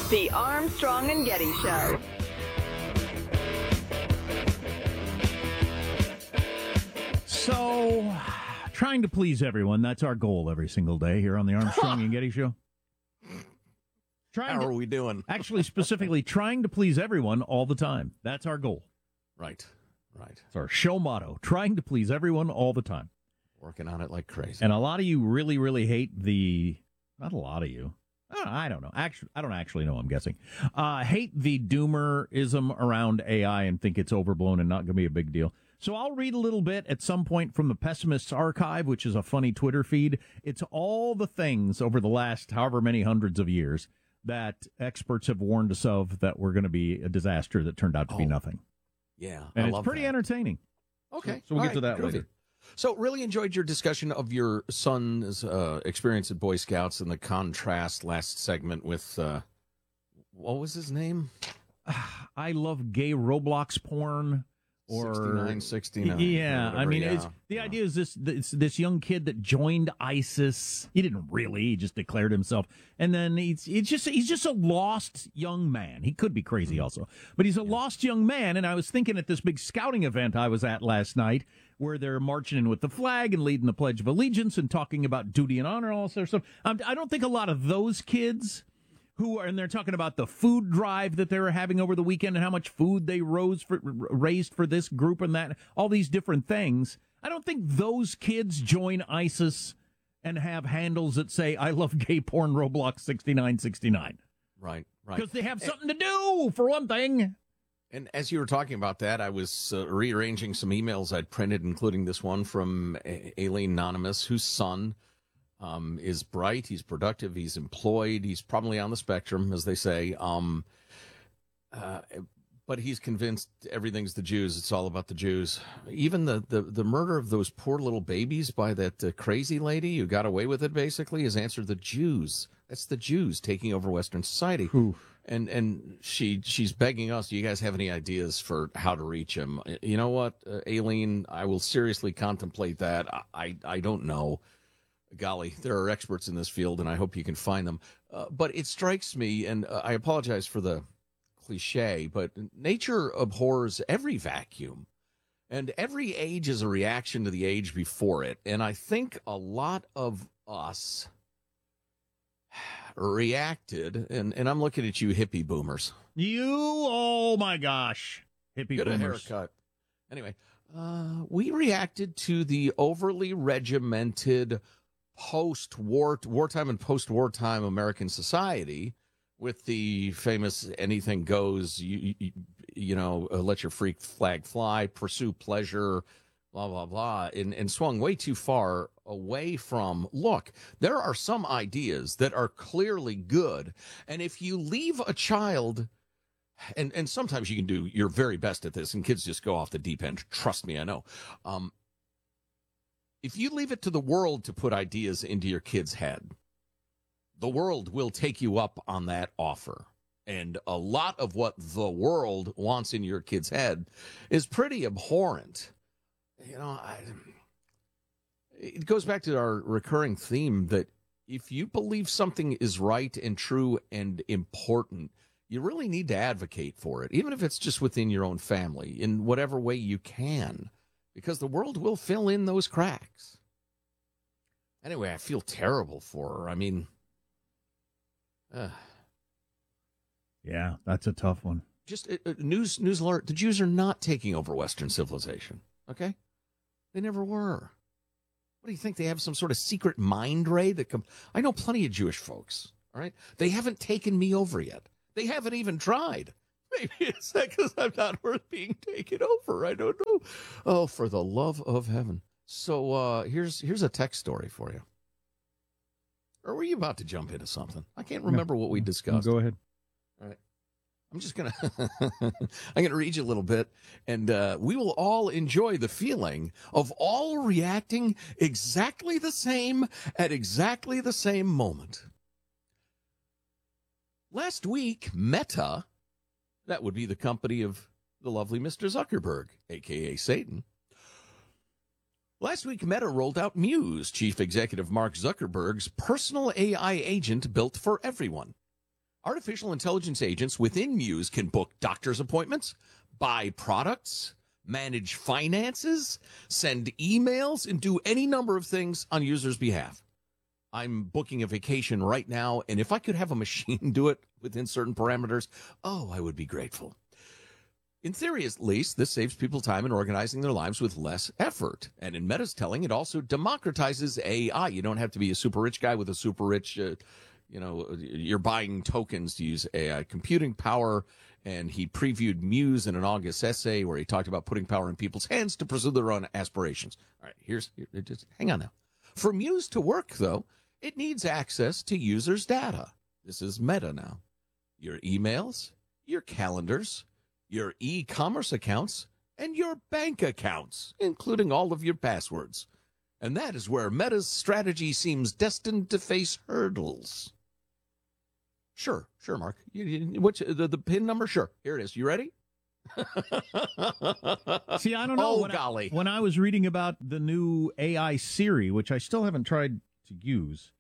The Armstrong and Getty Show. So, trying to please everyone, that's our goal every single day here on the Armstrong and Getty Show. How are we doing? Actually, specifically, trying to please everyone all the time. That's our goal. Right. It's our show motto, trying to please everyone all the time. Working on it like crazy. And a lot of you really, really hate not a lot of you. I don't know. Actually, I don't actually know, I'm guessing. Hate the doomerism around AI and think it's overblown and not going to be a big deal. So I'll read a little bit at some point from the Pessimists Archive, which is a funny Twitter feed. It's all the things over the last however many hundreds of years that experts have warned us of that were going to be a disaster that turned out to be nothing. Yeah. And it's pretty entertaining. Okay. So we'll get to that later. So really enjoyed your discussion of your son's experience at Boy Scouts and the contrast last segment with, what was his name? I love gay Roblox porn. Or 69. Yeah, I mean, the idea is this young kid that joined ISIS. He didn't really; he just declared himself, and then he's just a lost young man. He could be crazy also, but he's a lost young man. And I was thinking at this big scouting event I was at last night, where they're marching in with the flag and leading the Pledge of Allegiance and talking about duty and honor and all sorts of stuff. I don't think a lot of those kids. And they're talking about the food drive that they were having over the weekend and how much food they raised for this group and that, all these different things. I don't think those kids join ISIS and have handles that say, I love gay porn Roblox 6969. Right. Because they have something to do, for one thing. And as you were talking about that, I was rearranging some emails I'd printed, including this one from Aileen Anonymous, whose son is bright, he's productive, he's employed, he's probably on the spectrum, as they say, but he's convinced everything's the Jews. It's all about the Jews. Even the murder of those poor little babies by that crazy lady who got away with it, basically, is answered the Jews. That's the Jews taking over Western society. And she's begging us, do you guys have any ideas for how to reach him? You know what, Aileen, I will seriously contemplate that. I don't know. Golly, there are experts in this field, and I hope you can find them. But it strikes me, and I apologize for the cliche, but nature abhors every vacuum, and every age is a reaction to the age before it. And I think a lot of us reacted, and I'm looking at you hippie boomers. Oh my gosh, hippie Get boomers. A haircut. Anyway, we reacted to the overly regimented wartime and post-wartime American society with the famous anything goes, you know, let your freak flag fly, pursue pleasure, blah, blah, blah, and swung way too far away from, look, there are some ideas that are clearly good, and if you leave a child, and sometimes you can do your very best at this, and kids just go off the deep end, trust me, I know, if you leave it to the world to put ideas into your kid's head, the world will take you up on that offer. And a lot of what the world wants in your kid's head is pretty abhorrent. You know, it goes back to our recurring theme that if you believe something is right and true and important, you really need to advocate for it, even if it's just within your own family, in whatever way you can. Because the world will fill in those cracks. Anyway, I feel terrible for her. I mean, yeah, that's a tough one. Just news alert. The Jews are not taking over Western civilization. Okay? They never were. What do you think? They have some sort of secret mind raid that I know plenty of Jewish folks. All right? They haven't taken me over yet. They haven't even tried. Maybe it's because I'm not worth being taken over. I don't know. Oh, for the love of heaven. So here's a text story for you. Or were you about to jump into something? I can't remember what we discussed. Go ahead. All right. I'm just going to I'm going to read you a little bit, and we will all enjoy the feeling of all reacting exactly the same at exactly the same moment. Last week, Meta, that would be the company of the lovely Mr. Zuckerberg, a.k.a. Satan. Last week, Meta rolled out Muse, Chief Executive Mark Zuckerberg's personal AI agent built for everyone. Artificial intelligence agents within Muse can book doctor's appointments, buy products, manage finances, send emails, and do any number of things on users' behalf. I'm booking a vacation right now, and if I could have a machine do it within certain parameters, I would be grateful. In theory, at least, this saves people time in organizing their lives with less effort. And in Meta's telling, it also democratizes AI. You don't have to be a super rich guy with a super rich, you're buying tokens to use AI computing power. And he previewed Muse in an August essay where he talked about putting power in people's hands to pursue their own aspirations. All right, just hang on now. For Muse to work, though, it needs access to users' data. This is Meta now. Your emails, your calendars, your e-commerce accounts, and your bank accounts, including all of your passwords. And that is where Meta's strategy seems destined to face hurdles. Sure, Mark. What's the PIN number? Sure. Here it is. You ready? See, I don't know. Golly. When I was reading about the new AI Siri, which I still haven't tried to use,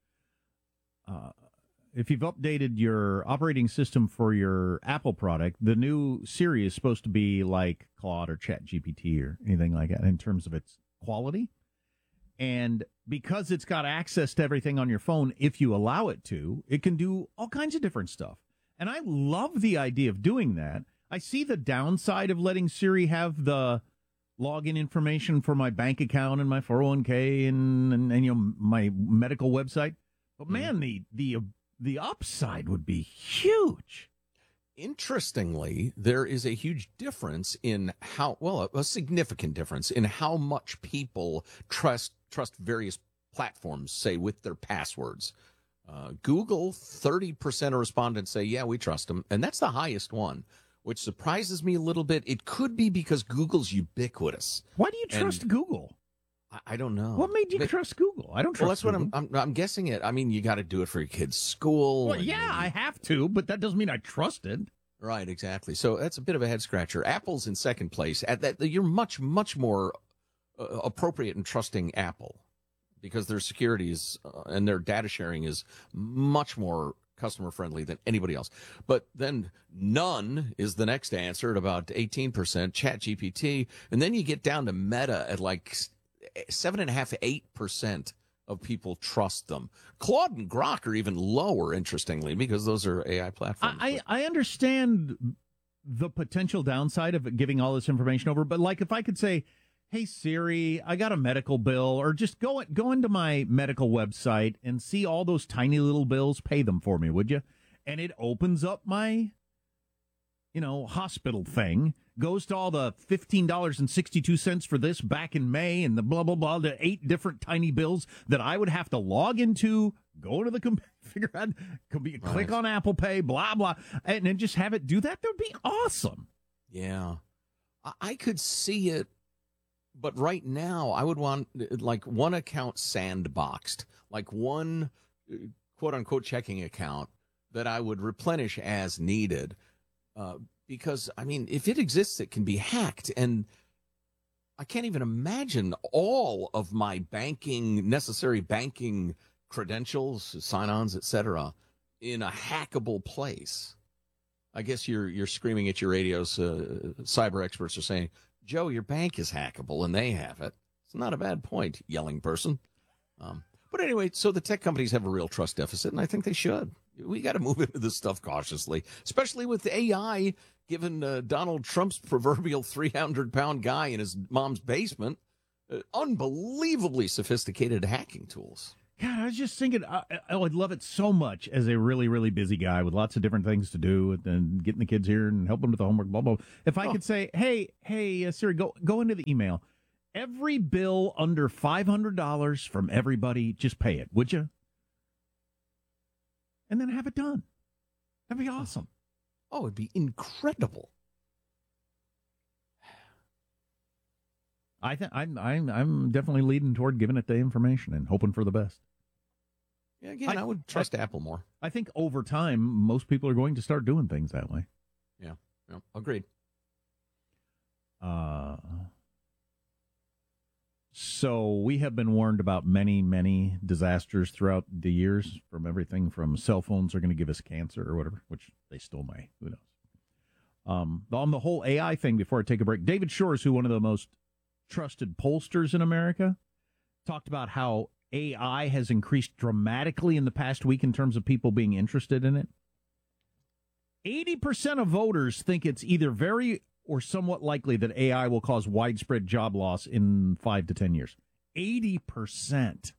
if you've updated your operating system for your Apple product, the new Siri is supposed to be like Claude or ChatGPT or anything like that in terms of its quality. And because it's got access to everything on your phone, if you allow it to, it can do all kinds of different stuff. And I love the idea of doing that. I see the downside of letting Siri have the login information for my bank account and my 401k and my medical website. But man, the upside would be huge. Interestingly, there is a huge difference in a significant difference in how much people trust various platforms, say, with their passwords. Google, 30% of respondents say, yeah, we trust them. And that's the highest one, which surprises me a little bit. It could be because Google's ubiquitous. Why do you trust Google? I don't know. What made you trust Google? I don't trust Google. Google. Well, that's what I'm guessing it. I mean, you got to do it for your kid's school. Well, yeah, I have to, but that doesn't mean I trust it. Right, exactly. So that's a bit of a head scratcher. Apple's in second place. At that, you're much more appropriate in trusting Apple because their security is and their data sharing is much more customer friendly than anybody else. But then none is the next answer at about 18%, ChatGPT, and then you get down to Meta at like 7.5%, 8% of people trust them. Claude and Grok are even lower, interestingly, because those are AI platforms. I understand the potential downside of giving all this information over, but like if I could say, hey, Siri, I got a medical bill, or just go into my medical website and see all those tiny little bills, pay them for me, would you? And it opens up my, hospital thing, goes to all the $15.62 for this back in May and the blah, blah, blah, the 8 different tiny bills that I would have to log into, go to the computer, click on Apple Pay, blah, blah, and then just have it do that. That would be awesome. Yeah. I could see it, but right now I would want like one account sandboxed, like one quote-unquote checking account that I would replenish as needed. Because, I mean, if it exists, it can be hacked. And I can't even imagine all of my necessary banking credentials, sign-ons, etc., in a hackable place. I guess you're screaming at your radios. Cyber experts are saying, Joe, your bank is hackable, and they have it. It's not a bad point, yelling person. But anyway, so the tech companies have a real trust deficit, and I think they should. We got to move into this stuff cautiously, especially with AI, given Donald Trump's proverbial 300-pound guy in his mom's basement, unbelievably sophisticated hacking tools. God, I was just thinking, I would love it so much as a really, really busy guy with lots of different things to do and getting the kids here and helping them with the homework, blah, blah. If I could say, hey, Siri, go into the email. Every bill under $500 from everybody, just pay it, would you? And then have it done. That'd be awesome. Oh, it'd be incredible. I think I'm definitely leading toward giving it the information and hoping for the best. Yeah, again, I would trust Apple more. I think over time, most people are going to start doing things that way. Yeah, agreed. So we have been warned about many, many disasters throughout the years, from everything from cell phones are going to give us cancer or whatever, which they still may. Who knows? On the whole AI thing, before I take a break, David Shores, who one of the most trusted pollsters in America, talked about how AI has increased dramatically in the past week in terms of people being interested in it. 80% of voters think it's either very or somewhat likely that AI will cause widespread job loss in 5 to 10 years. 80%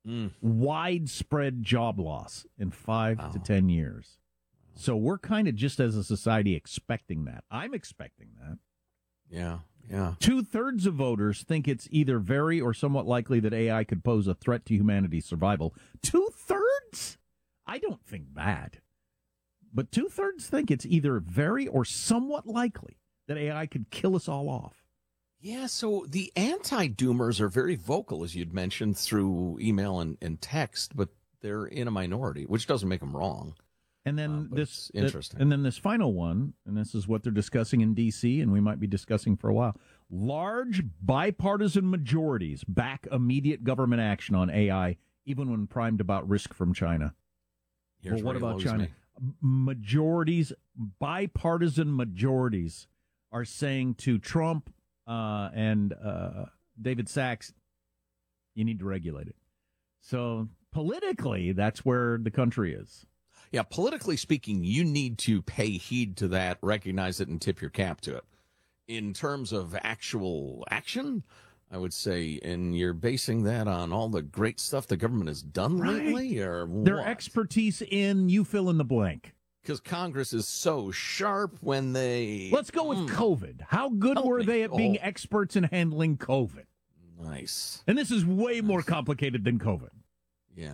widespread job loss in 5 to 10 years. So we're kind of just as a society expecting that. I'm expecting that. Yeah. 2/3 of voters think it's either very or somewhat likely that AI could pose a threat to humanity's survival. 2/3? I don't think that. But 2/3 think it's either very or somewhat likely that AI could kill us all off. Yeah, so the anti-doomers are very vocal, as you'd mentioned, through email and text, but they're in a minority, which doesn't make them wrong. And then it's interesting. And then this final one, and this is what they're discussing in D.C., and we might be discussing for a while. Large bipartisan majorities back immediate government action on AI, even when primed about risk from China. Here's what where about he China? me. Majorities, bipartisan majorities, are saying to Trump and David Sachs, you need to regulate it. So politically, that's where the country is. Yeah, politically speaking, you need to pay heed to that, recognize it, and tip your cap to it. In terms of actual action, I would say, and you're basing that on all the great stuff the government has done lately, or their what? expertise in you fill in the blank. Because Congress is so sharp when they... Let's go with COVID. How good were they at being experts in handling COVID? Nice. And this is way more complicated than COVID. Yeah.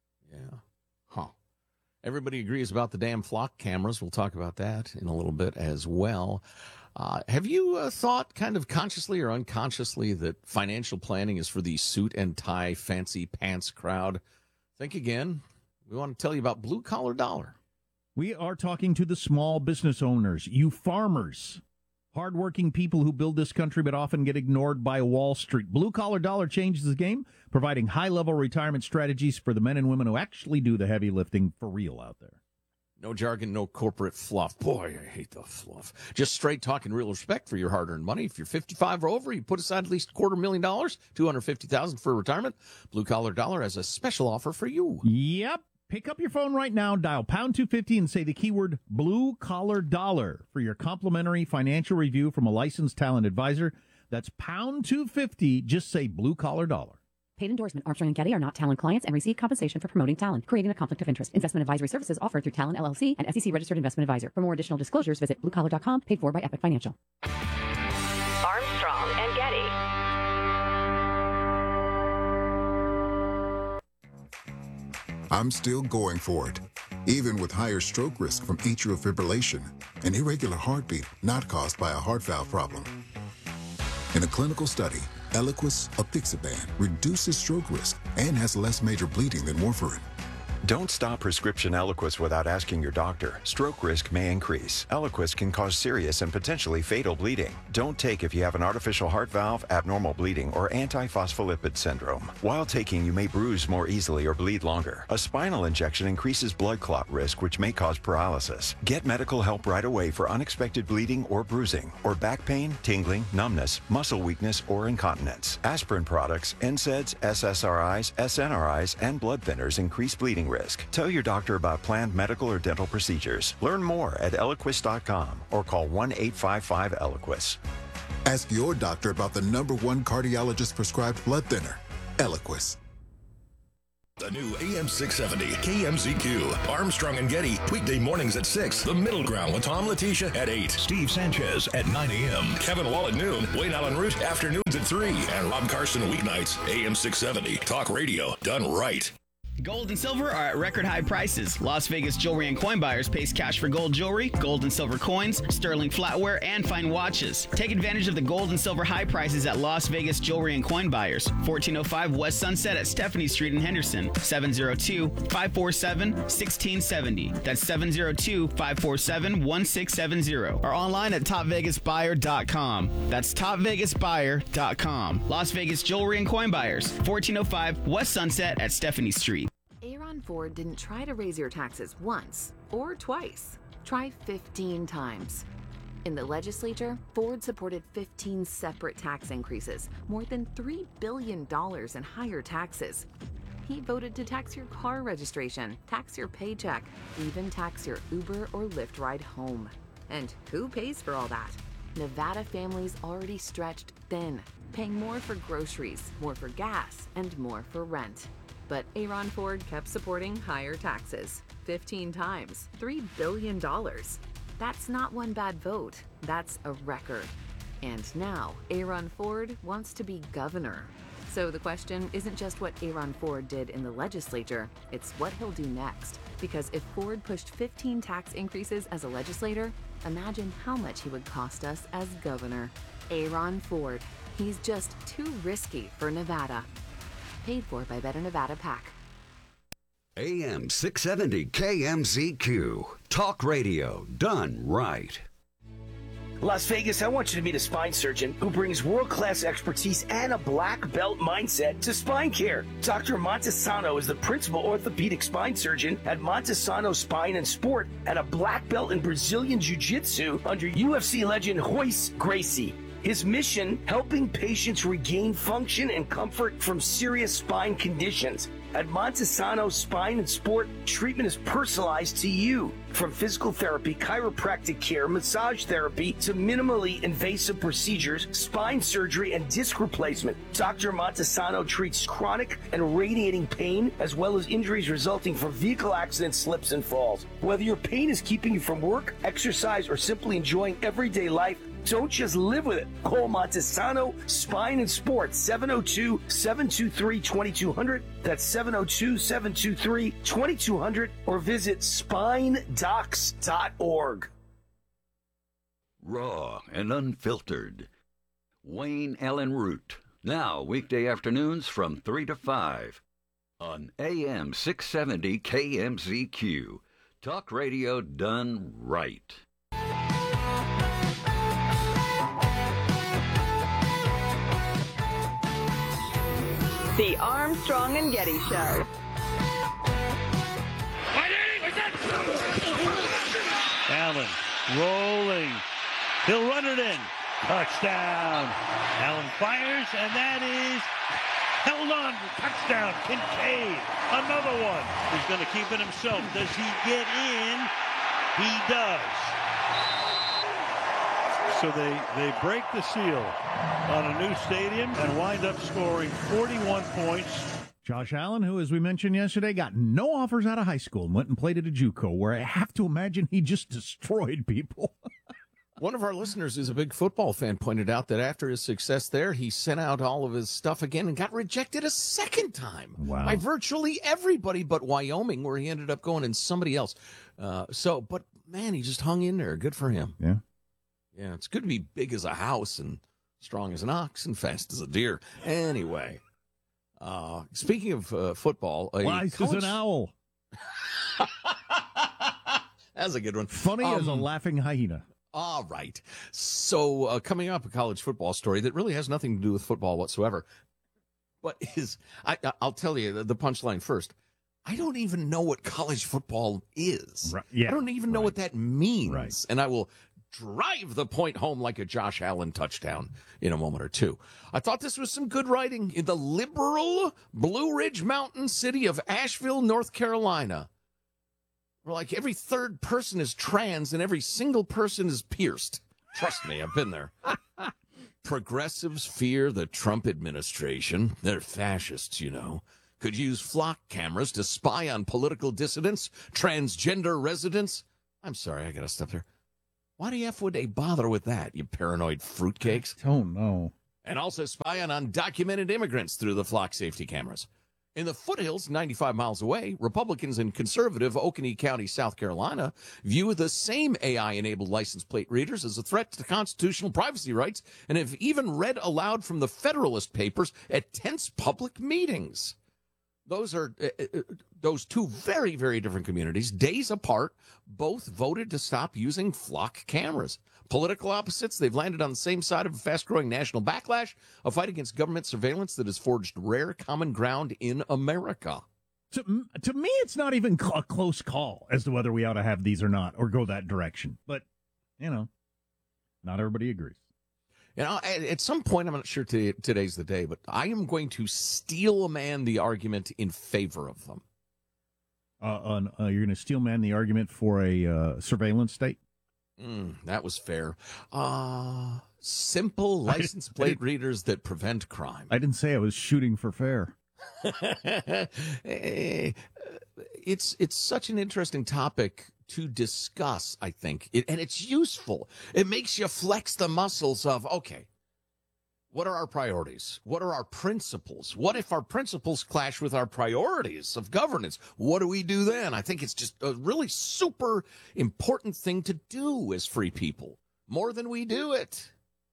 Huh. Everybody agrees about the damn flock cameras. We'll talk about that in a little bit as well. Have you thought kind of consciously or unconsciously that financial planning is for the suit and tie fancy pants crowd? Think again. We want to tell you about Blue Collar Dollar. We are talking to the small business owners, you farmers, hardworking people who build this country but often get ignored by Wall Street. Blue Collar Dollar changes the game, providing high-level retirement strategies for the men and women who actually do the heavy lifting for real out there. No jargon, no corporate fluff. Boy, I hate the fluff. Just straight talk and real respect for your hard-earned money. If you're 55 or over, you put aside at least $250,000, $250,000 for retirement. Blue Collar Dollar has a special offer for you. Yep. Pick up your phone right now, dial pound 250 and say the keyword Blue Collar Dollar for your complimentary financial review from a licensed talent advisor. That's pound 250. Just say Blue Collar Dollar. Paid endorsement. Armstrong and Getty are not Talon clients and receive compensation for promoting Talon, creating a conflict of interest. Investment advisory services offered through Talon LLC, an SEC registered investment advisor. For more additional disclosures, visit bluecollar.com, paid for by Epic Financial. Armstrong and Getty. I'm still going for it, even with higher stroke risk from atrial fibrillation, an irregular heartbeat not caused by a heart valve problem. In a clinical study, Eliquis apixaban reduces stroke risk and has less major bleeding than warfarin. Don't stop prescription Eliquis without asking your doctor. Stroke risk may increase. Eliquis can cause serious and potentially fatal bleeding. Don't take if you have an artificial heart valve, abnormal bleeding, or antiphospholipid syndrome. While taking, you may bruise more easily or bleed longer. A spinal injection increases blood clot risk, which may cause paralysis. Get medical help right away for unexpected bleeding or bruising, or back pain, tingling, numbness, muscle weakness, or incontinence. Aspirin products, NSAIDs, SSRIs, SNRIs, and blood thinners increase bleeding risk. Tell your doctor about planned medical or dental procedures. Learn more at Eliquis.com or call 1-855-ELIQUIS. Ask your doctor about the #1 cardiologist prescribed blood thinner, Eliquis. The new AM 670 KMZQ. Armstrong and Getty. Weekday mornings at 6. The Middle Ground with Tom Letitia at 8. Steve Sanchez at 9 a.m. Kevin Wall at noon. Wayne Allen Root afternoons at 3. And Rob Carson weeknights. AM 670. Talk radio done right. Gold and silver are at record high prices. Las Vegas jewelry and coin buyers pays cash for gold jewelry, gold and silver coins, sterling flatware, and fine watches. Take advantage of the gold and silver high prices at Las Vegas jewelry and coin buyers. 1405 West Sunset at Stephanie Street in Henderson. 702-547-1670. That's 702-547-1670. Or online at topvegasbuyer.com. That's topvegasbuyer.com. Las Vegas jewelry and coin buyers. 1405 West Sunset at Stephanie Street. Aaron Ford didn't try to raise your taxes once or twice. Try 15 times. In the legislature, Ford supported 15 separate tax increases, more than $3 billion in higher taxes. He voted to tax your car registration, tax your paycheck, even tax your Uber or Lyft ride home. And who pays for all that? Nevada families already stretched thin, paying more for groceries, more for gas, and more for rent. But Aaron Ford kept supporting higher taxes, 15 times, $3 billion. That's not one bad vote, that's a record. And now, Aaron Ford wants to be governor. So the question isn't just what Aaron Ford did in the legislature, it's what he'll do next. Because if Ford pushed 15 tax increases as a legislator, imagine how much he would cost us as governor. Aaron Ford. He's just too risky for Nevada. Paid for by Better Nevada PAC. AM 670 KMZQ. Talk radio done right. Las Vegas, I want you to meet a spine surgeon who brings world-class expertise and a black belt mindset to spine care. Dr. Montesano is the principal orthopedic spine surgeon at Montesano Spine and Sport and a black belt in Brazilian Jiu-Jitsu under UFC legend Royce Gracie. His mission, helping patients regain function and comfort from serious spine conditions. At Montesano Spine and Sport, treatment is personalized to you. From physical therapy, chiropractic care, massage therapy, to minimally invasive procedures, spine surgery, and disc replacement. Dr. Montesano treats chronic and radiating pain, as well as injuries resulting from vehicle accidents, slips, and falls. Whether your pain is keeping you from work, exercise, or simply enjoying everyday life, don't just live with it. Call Montesano Spine and Sports, 702-723-2200. That's 702-723-2200. Or visit spinedocs.org. Raw and unfiltered. Wayne Allen Root. Now, weekday afternoons from 3 to 5 on AM 670 KMZQ. Talk radio done right. The Armstrong and Getty Show. Allen rolling. He'll run it in. Touchdown. Allen fires, and that is held on. Touchdown. Kincaid. Another one. He's going to keep it himself. Does he get in? He does. So they break the seal on a new stadium and wind up scoring 41 points. Josh Allen, who, as we mentioned yesterday, got no offers out of high school and went and played at a JUCO, where I have to imagine he just destroyed people. One of our listeners who's a big football fan pointed out that after his success there, he sent out all of his stuff again and got rejected a second time by virtually everybody but Wyoming, where he ended up going and somebody else. But man, he just hung in there. Good for him. Yeah. Yeah, it's good to be big as a house and strong as an ox and fast as a deer. Anyway, speaking of football, wise as an owl. That's a good one. Funny as a laughing hyena. All right. So coming up, a college football story that really has nothing to do with football whatsoever. But I'll tell you the punchline first. I don't even know what college football is. Right. Yeah, I don't even know what that means. Right. And I will drive the point home like a Josh Allen touchdown in a moment or two. I thought this was some good writing in the liberal Blue Ridge Mountain city of Asheville, North Carolina. Where like every third person is trans and every single person is pierced. Trust me, I've been there. Progressives fear the Trump administration. They're fascists, you know. Could use flock cameras to spy on political dissidents, transgender residents. I'm sorry, I gotta stop there. Why the F would they bother with that, you paranoid fruitcakes? Oh, no. And also spy on undocumented immigrants through the flock safety cameras. In the foothills, 95 miles away, Republicans in conservative Oconee County, South Carolina, view the same AI-enabled license plate readers as a threat to constitutional privacy rights and have even read aloud from the Federalist Papers at tense public meetings. Those are those two very, very different communities, days apart, both voted to stop using flock cameras. Political opposites, they've landed on the same side of a fast-growing national backlash, a fight against government surveillance that has forged rare common ground in America. To me, it's not even a close call as to whether we ought to have these or not, or go that direction. But, not everybody agrees. At some point, I'm not sure today's the day, but I am going to steel man the argument in favor of them. You're going to steel man the argument for a surveillance state? That was fair. Simple license plate readers that prevent crime. I didn't say I was shooting for fair. It's such an interesting topic to discuss, I think, and it's useful. It makes you flex the muscles of, okay, what are our priorities? What are our principles? What if our principles clash with our priorities of governance? What do we do then? I think it's just a really super important thing to do as free people, more than we do it.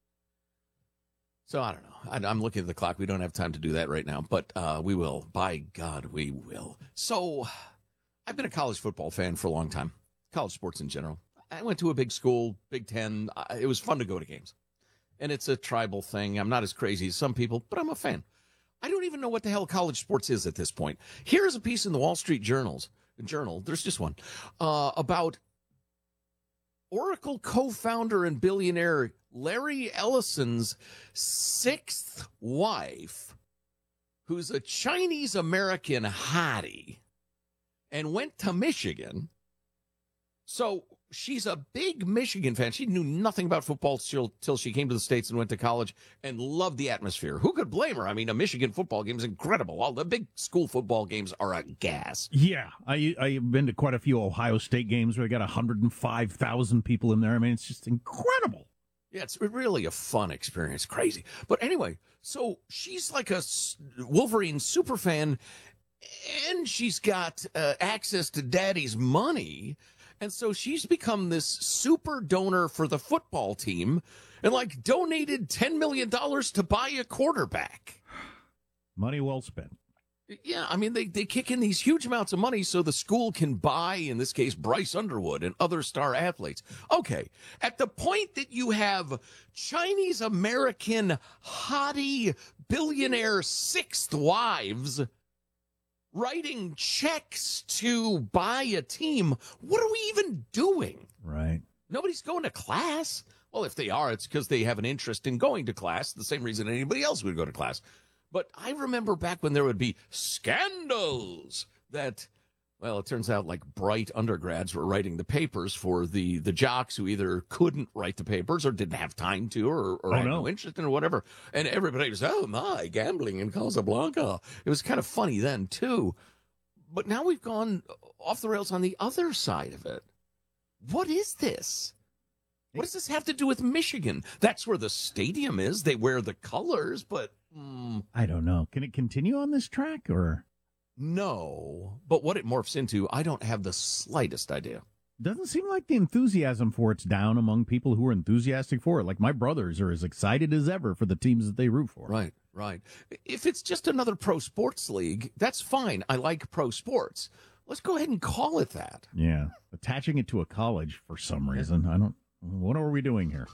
So I don't know. I'm looking at the clock. We don't have time to do that right now, but we will. By God, we will. So I've been a college football fan for a long time, college sports in general. I went to a big school, Big Ten. It was fun to go to games. And it's a tribal thing. I'm not as crazy as some people, but I'm a fan. I don't even know what the hell college sports is at this point. Here's a piece in the Wall Street Journal, there's just one, about Oracle co-founder and billionaire Larry Ellison's sixth wife, who's a Chinese-American hottie, and went to Michigan. So she's a big Michigan fan. She knew nothing about football till she came to the States and went to college and loved the atmosphere. Who could blame her? I mean, a Michigan football game is incredible. All the big school football games are a gas. Yeah, I've been to quite a few Ohio State games where they got 105,000 people in there. I mean, it's just incredible. Yeah, it's really a fun experience. Crazy. But anyway, so she's like a Wolverine super fan, and she's got access to daddy's money. And so she's become this super donor for the football team and donated $10 million to buy a quarterback. Money well spent. Yeah, I mean, they kick in these huge amounts of money so the school can buy, in this case, Bryce Underwood and other star athletes. Okay, at the point that you have Chinese-American hottie billionaire sixth wives writing checks to buy a team, what are we even doing? Right. Nobody's going to class. Well, if they are, it's because they have an interest in going to class, the same reason anybody else would go to class. But I remember back when there would be scandals that, well, it turns out bright undergrads were writing the papers for the jocks who either couldn't write the papers or didn't have time to or had no interest in or whatever. And everybody was, oh, my, gambling in Casablanca. It was kind of funny then, too. But now we've gone off the rails on the other side of it. What is this? What does this have to do with Michigan? That's where the stadium is. They wear the colors, but... I don't know. Can it continue on this track, or... No, but what it morphs into, I don't have the slightest idea. Doesn't seem like the enthusiasm for it's down among people who are enthusiastic for it. Like my brothers are as excited as ever for the teams that they root for. Right. If it's just another pro sports league, that's fine. I like pro sports. Let's go ahead and call it that. Yeah. Attaching it to a college for some reason. I don't... What are we doing here?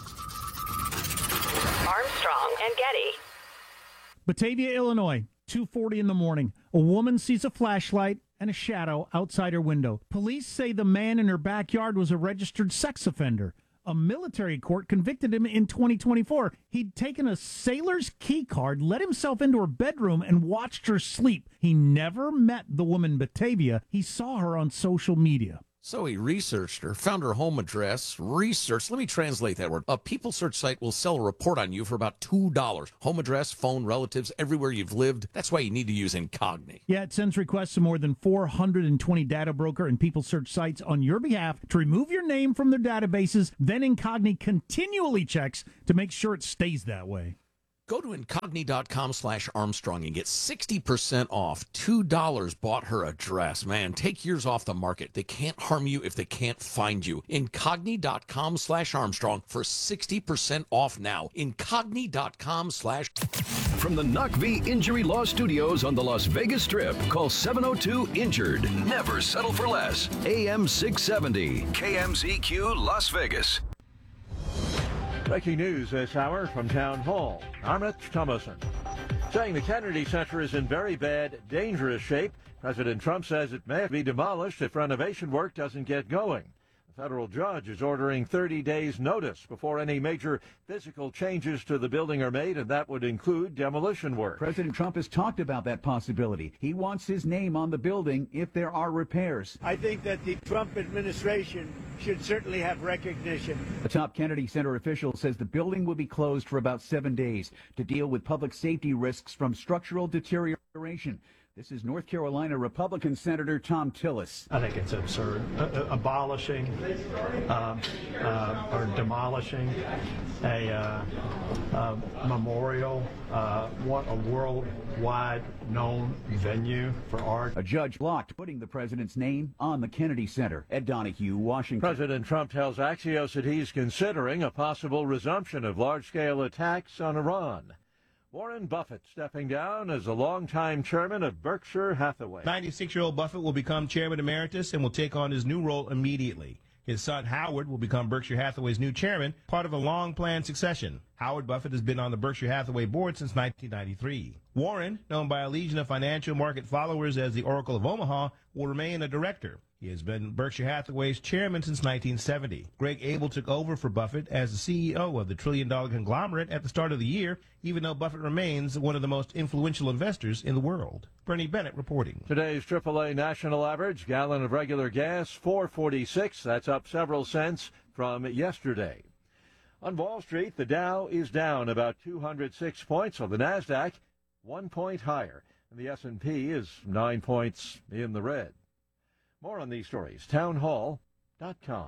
Armstrong and Getty. Batavia, Illinois, 2:40 in the morning. A woman sees a flashlight and a shadow outside her window. Police say the man in her backyard was a registered sex offender. A military court convicted him in 2024. He'd taken a sailor's key card, let himself into her bedroom, and watched her sleep. He never met the woman Batavia. He saw her on social media. So he researched her, found her home address, researched. Let me translate that word. A People Search site will sell a report on you for about $2. Home address, phone, relatives, everywhere you've lived. That's why you need to use Incogni. Yeah, it sends requests to more than 420 data broker and People Search sites on your behalf to remove your name from their databases. Then Incogni continually checks to make sure it stays that way. Go to Incogni.com/Armstrong and get 60% off. $2 bought her a dress. Man, take years off the market. They can't harm you if they can't find you. Incogni.com/Armstrong for 60% off now. Incogni.com/ From the NUCV Injury Law Studios on the Las Vegas Strip, call 702-INJURED. Never settle for less. AM 670, KMZQ Las Vegas. Breaking news this hour from Town Hall. Armit Thomason saying the Kennedy Center is in very bad, dangerous shape. President Trump says it may be demolished if renovation work doesn't get going. The federal judge is ordering 30 days' notice before any major physical changes to the building are made, and that would include demolition work. President Trump has talked about that possibility. He wants his name on the building if there are repairs. I think that the Trump administration should certainly have recognition. A top Kennedy Center official says the building will be closed for about 7 days to deal with public safety risks from structural deterioration. This is North Carolina Republican Senator Thom Tillis. I think it's absurd. Abolishing or demolishing a memorial, a worldwide known venue for art. A judge blocked putting the president's name on the Kennedy Center. Ed Donahue, Washington. President Trump tells Axios that he's considering a possible resumption of large-scale attacks on Iran. Warren Buffett stepping down as a longtime chairman of Berkshire Hathaway. 96-year-old Buffett will become chairman emeritus and will take on his new role immediately. His son, Howard, will become Berkshire Hathaway's new chairman, part of a long-planned succession. Howard Buffett has been on the Berkshire Hathaway board since 1993. Warren, known by a legion of financial market followers as the Oracle of Omaha, will remain a director. He has been Berkshire Hathaway's chairman since 1970. Greg Abel took over for Buffett as the CEO of the trillion-dollar conglomerate at the start of the year, even though Buffett remains one of the most influential investors in the world. Bernie Bennett reporting. Today's AAA national average, gallon of regular gas, $4.46. That's up several cents from yesterday. On Wall Street, the Dow is down about 206 points. On the NASDAQ, 1 point higher. And the S&P is 9 points in the red. More on these stories, townhall.com.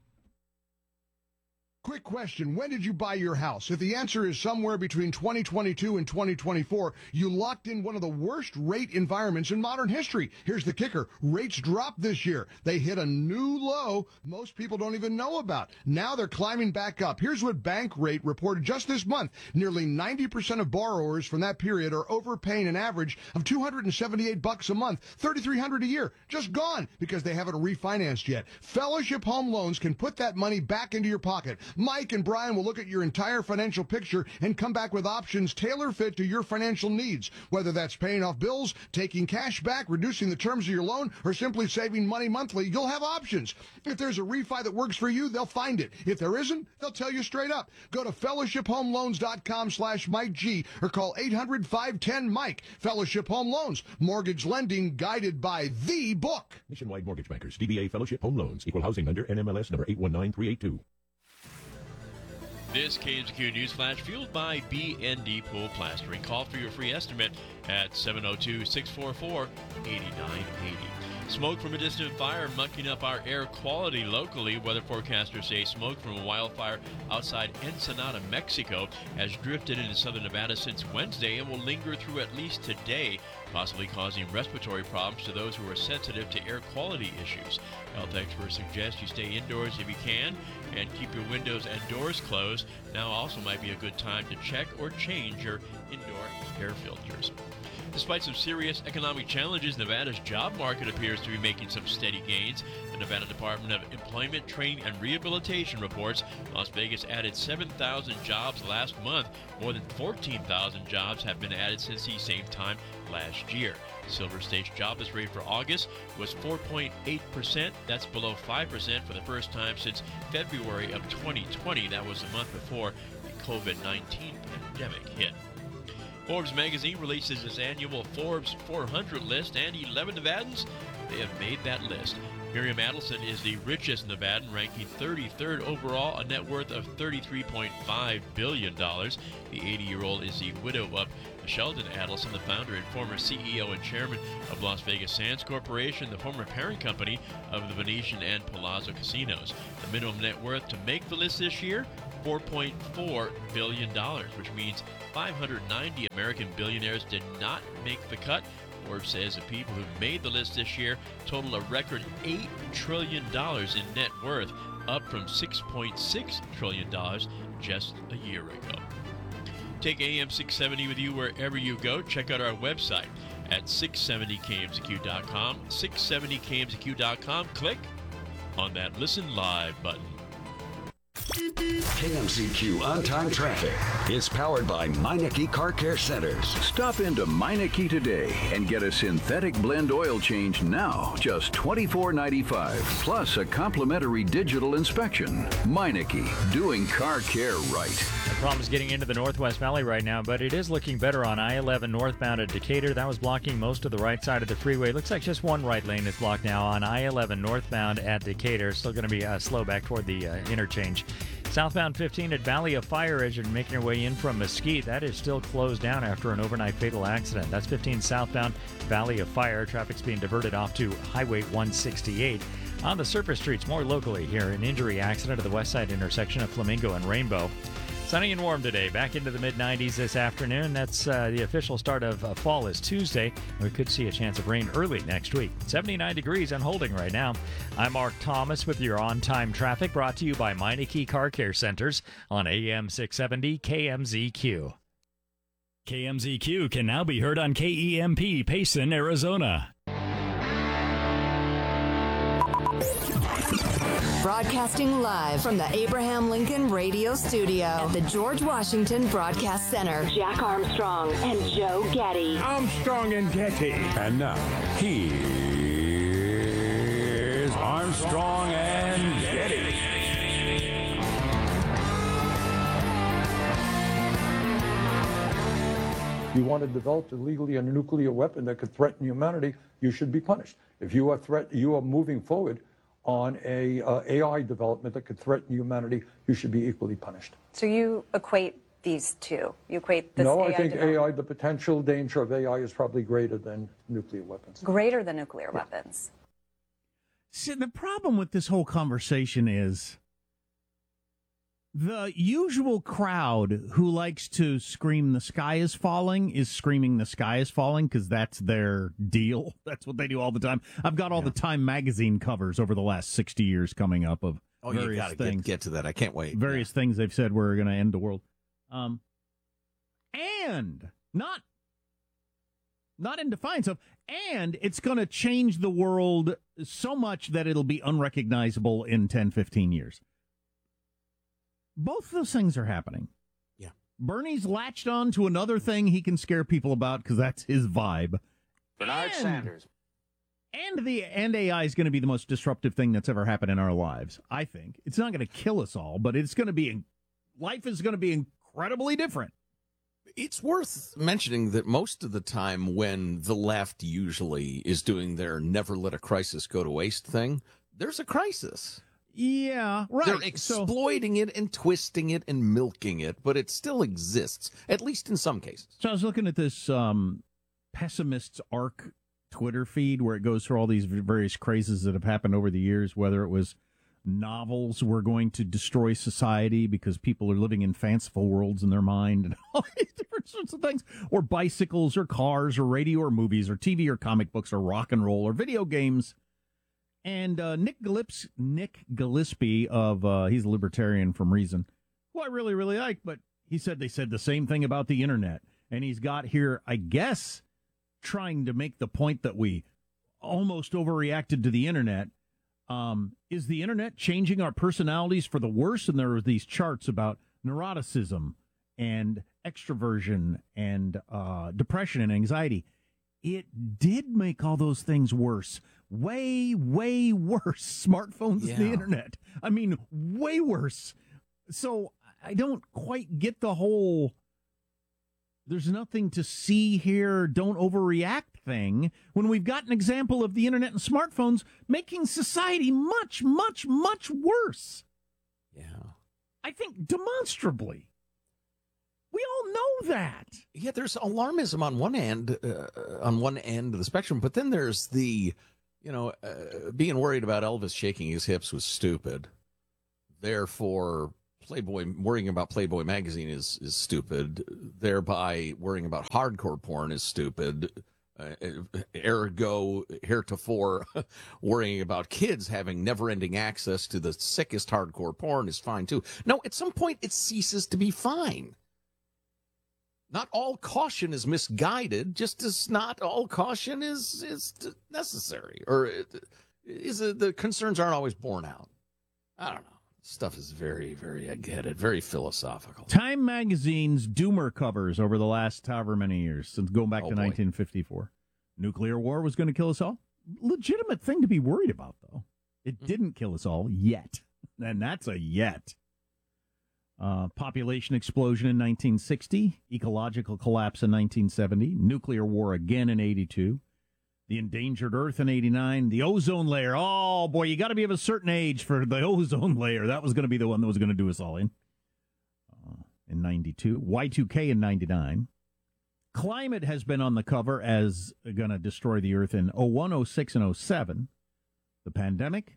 Quick question. When did you buy your house? If the answer is somewhere between 2022 and 2024, you locked in one of the worst rate environments in modern history. Here's the kicker. Rates dropped this year. They hit a new low most people don't even know about. Now they're climbing back up. Here's what Bankrate reported just this month. Nearly 90% of borrowers from that period are overpaying an average of $278 a month, $3,300 a year. Just gone because they haven't refinanced yet. Fellowship Home Loans can put that money back into your pocket. Mike and Brian will look at your entire financial picture and come back with options tailor-fit to your financial needs, whether that's paying off bills, taking cash back, reducing the terms of your loan, or simply saving money monthly. You'll have options. If there's a refi that works for you, they'll find it. If there isn't, they'll tell you straight up. Go to fellowshiphomeloans.com/Mike G or call 800-510-MIKE. Fellowship Home Loans. Mortgage lending guided by the book. Nationwide Mortgage Bankers. DBA Fellowship Home Loans. Equal housing lender. NMLS number 819382. This KMZQ News Flash fueled by BND Pool Plastering. Call for your free estimate at 702-644-8980. Smoke from a distant fire mucking up our air quality locally. Weather forecasters say smoke from a wildfire outside Ensenada, Mexico, has drifted into southern Nevada since Wednesday and will linger through at least today, possibly causing respiratory problems to those who are sensitive to air quality issues. Health experts suggest you stay indoors if you can and keep your windows and doors closed. Now also might be a good time to check or change your indoor air filters. Despite some serious economic challenges, Nevada's job market appears to be making some steady gains. The Nevada Department of Employment, Training, and Rehabilitation reports Las Vegas added 7,000 jobs last month. More than 14,000 jobs have been added since the same time last year. Silver State's jobless rate for August was 4.8%. That's below 5% for the first time since February of 2020. That was the month before the COVID-19 pandemic hit. Forbes magazine releases its annual Forbes 400 list, and 11 Nevadans, they have made that list. Miriam Adelson is the richest Nevadan, ranking 33rd overall, a net worth of $33.5 billion. The 80-year-old is the widow of Sheldon Adelson, the founder and former CEO and chairman of Las Vegas Sands Corporation, the former parent company of the Venetian and Palazzo casinos. The minimum net worth to make the list this year, $4.4 billion, which means 590 American billionaires did not make the cut. Forbes says the people who made the list this year total a record $8 trillion in net worth, up from $6.6 trillion just a year ago. Take AM 670 with you wherever you go. Check out our website at 670kmzq.com, 670kmzq.com. Click on that Listen Live button. KMZQ on-time traffic is powered by Meineke Car Care Centers. Stop into Meineke today and get a synthetic blend oil change now, just $24.95, plus a complimentary digital inspection. Meineke, doing car care right. The problem is getting into the Northwest Valley right now, but it is looking better on I-11 northbound at Decatur. That was blocking most of the right side of the freeway. Looks like just one right lane is blocked now on I-11 northbound at Decatur. Still going to be slow back toward the interchange. Southbound 15 at Valley of Fire as you're making your way in from Mesquite. That is still closed down after an overnight fatal accident. That's 15 southbound Valley of Fire. Traffic's being diverted off to Highway 168. On the surface streets, more locally here, an injury accident at the west side intersection of Flamingo and Rainbow. Sunny and warm today, back into the mid-90s this afternoon. That's the official start of fall is Tuesday. We could see a chance of rain early next week. 79 degrees and holding right now. I'm Mark Thomas with your on-time traffic, brought to you by Meineke Car Care Centers on AM 670 KMZQ. KMZQ can now be heard on KEMP, Payson, Arizona. Broadcasting live from the Abraham Lincoln Radio Studio at the George Washington Broadcast Center. Jack Armstrong and Joe Getty. Armstrong and Getty. And now, here's Armstrong and Getty. You want to develop illegally a nuclear weapon that could threaten humanity, you should be punished. If you are moving forward on a AI development that could threaten humanity, you should be equally punished. So you equate these two? You equate this No, AI I think development? AI, the potential danger of AI is probably greater than nuclear weapons. Greater than nuclear weapons. See, the problem with this whole conversation is the usual crowd who likes to scream the sky is falling is screaming the sky is falling because that's their deal. That's what they do all the time. I've got all the Time magazine covers over the last 60 years coming up of various you gotta things. get to that. I can't wait. Various things they've said we're going to end the world. And not in defiance of, and it's going to change the world so much that it'll be unrecognizable in 10, 15 years. Both of those things are happening. Yeah. Bernie's latched on to another thing he can scare people about because that's his vibe. Bernard Sanders. And AI is going to be the most disruptive thing that's ever happened in our lives, I think. It's not going to kill us all, but it's going to be, life is going to be incredibly different. It's worth mentioning that most of the time when the left usually is doing their never let a crisis go to waste thing, there's a crisis. Yeah, right. They're exploiting it and twisting it and milking it, but it still exists, at least in some cases. So I was looking at this Pessimist's Arc Twitter feed where it goes through all these various crazes that have happened over the years, whether it was novels were going to destroy society because people are living in fanciful worlds in their mind and all these different sorts of things, or bicycles or cars or radio or movies or TV or comic books or rock and roll or video games. And Nick Gillespie of, he's a libertarian from Reason, who I really, really like, but he said they said the same thing about the internet. And he's got here, I guess, trying to make the point that we almost overreacted to the internet. Is the internet changing our personalities for the worse? And there are these charts about neuroticism and extroversion and depression and anxiety. It did make all those things worse. Way, way worse. Smartphones and the internet. I mean, way worse. So I don't quite get the whole, there's nothing to see here, don't overreact anything when we've got an example of the internet and smartphones making society much, much, much worse. Yeah. I think demonstrably. We all know that. Yeah, there's alarmism on one end of the spectrum, but then there's the, being worried about Elvis shaking his hips was stupid. Therefore, worrying about Playboy magazine is stupid. Thereby, worrying about hardcore porn is stupid. Ergo, heretofore, worrying about kids having never-ending access to the sickest hardcore porn is fine, too. No, at some point, it ceases to be fine. Not all caution is misguided, just as not all caution is necessary. Or the concerns aren't always borne out. I don't know. Stuff is very, very egg-headed, very philosophical. Time magazine's doomer covers over the last however many years, since going back to 1954. Nuclear war was going to kill us all. Legitimate thing to be worried about, though. It didn't kill us all yet. And that's a yet. Population explosion in 1960, ecological collapse in 1970, nuclear war again in 82, the endangered Earth in 89, the ozone layer. Oh, boy, you got to be of a certain age for the ozone layer. That was going to be the one that was going to do us all in 92, Y2K in 99. Climate has been on the cover as going to destroy the Earth in 01, 06, and 07. The pandemic.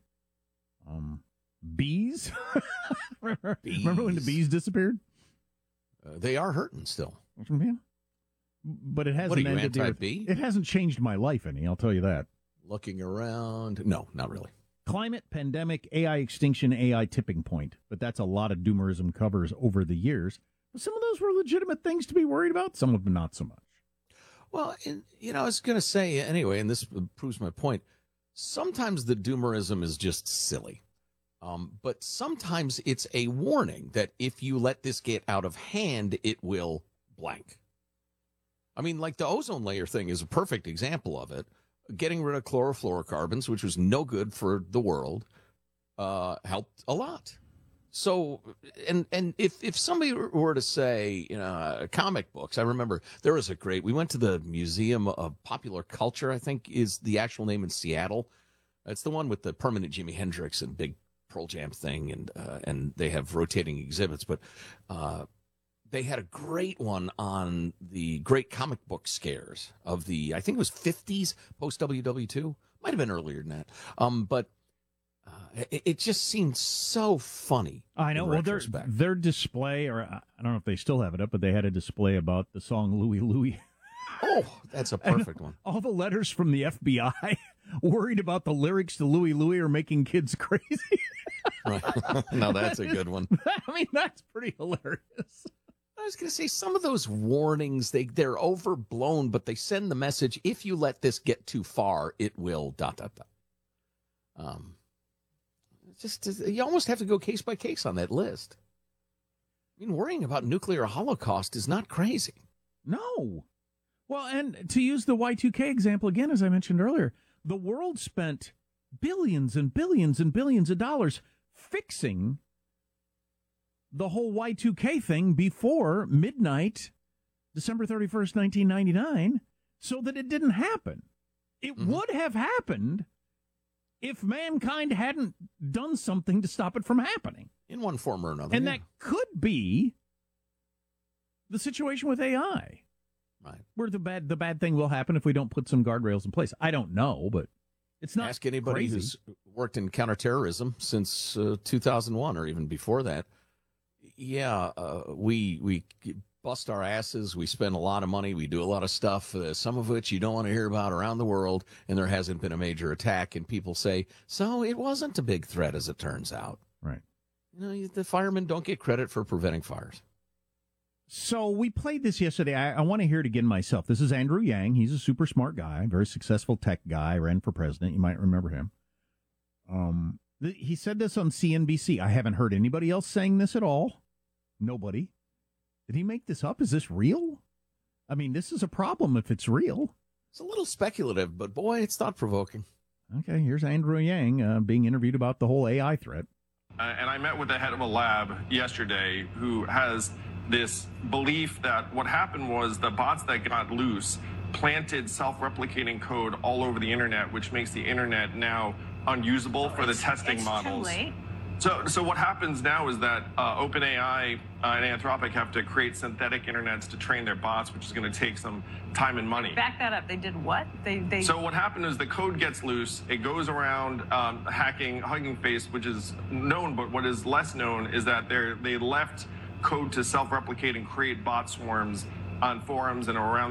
Bees? Remember when the bees disappeared? They are hurting still. Yeah. But it hasn't What are you, ended anti-bee? It hasn't changed my life any, I'll tell you that. Looking around. No, not really. Climate, pandemic, AI extinction, AI tipping point. But that's a lot of doomerism covers over the years. But some of those were legitimate things to be worried about. Some of them not so much. Well, I was going to say anyway, and this proves my point, sometimes the doomerism is just silly. But sometimes it's a warning that if you let this get out of hand, it will blank. I mean, like the ozone layer thing is a perfect example of it. Getting rid of chlorofluorocarbons, which was no good for the world, helped a lot. So, and if somebody were to say, comic books, I remember there was we went to the Museum of Popular Culture, I think is the actual name in Seattle. It's the one with the permanent Jimi Hendrix and big Pearl Jam thing, and they have rotating exhibits, but they had a great one on the great comic book scares of the, I think it was 50s, post WW2, might have been earlier than that, but it just seemed so funny. I know. Well, their display, or I don't know if they still have it up, but they had a display about the song Louie Louie. Oh, that's a perfect one. All the letters from the FBI worried about the lyrics to Louie Louie are making kids crazy. Right. No, that's a good one. I mean, that's pretty hilarious. I was going to say, some of those warnings, they're overblown, but they send the message, if you let this get too far, it will ... You almost have to go case by case on that list. I mean, worrying about nuclear holocaust is not crazy. No. Well, and to use the Y2K example again, as I mentioned earlier, the world spent billions and billions and billions of dollars fixing the whole Y2K thing before midnight, December 31st, 1999, so that it didn't happen. It would have happened if mankind hadn't done something to stop it from happening. In one form or another. And that could be the situation with AI. Right. Where the bad thing will happen if we don't put some guardrails in place. I don't know, but it's not Ask anybody crazy. who's worked in counterterrorism since 2001 or even before that. Yeah, we bust our asses. We spend a lot of money. We do a lot of stuff, some of which you don't want to hear about around the world, and there hasn't been a major attack. And people say, so it wasn't a big threat, as it turns out. Right. The firemen don't get credit for preventing fires. So we played this yesterday. I want to hear it again myself. This is Andrew Yang. He's a super smart guy, very successful tech guy, ran for president. You might remember him. He said this on CNBC. I haven't heard anybody else saying this at all. Nobody. Did he make this up? Is this real? I mean, this is a problem if it's real. It's a little speculative, but boy, it's thought-provoking. Okay, here's Andrew Yang being interviewed about the whole AI threat. And I met with the head of a lab yesterday who has this belief that what happened was the bots that got loose planted self-replicating code all over the internet, which makes the internet now unusable for the testing models. Too late. So what happens now is that OpenAI and Anthropic have to create synthetic internets to train their bots, which is going to take some time and money. Back that up. They did what? They. So what happened is the code gets loose. It goes around hacking Hugging Face, which is known, but what is less known is that they left code to self-replicate and create bot swarms on forums and around